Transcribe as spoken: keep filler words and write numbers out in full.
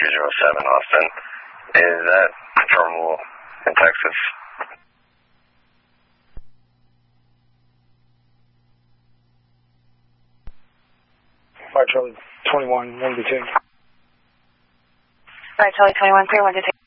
two zero seven, Austin. Is that confirmable in Texas? Alright, Charlie twenty-one, one to two. Alright, Charlie twenty-one, clear one to two.